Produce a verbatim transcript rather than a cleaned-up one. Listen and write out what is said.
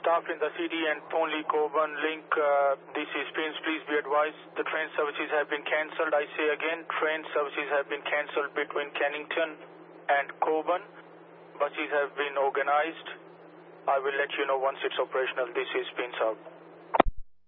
staff in the city and Thornlie Coburn link. Uh, this is Prince. Please be advised the train services have been cancelled. I say again, train services have been cancelled between Cannington and Coburn. Buses have been organized. I will let you know once it's operational. This is Prince out.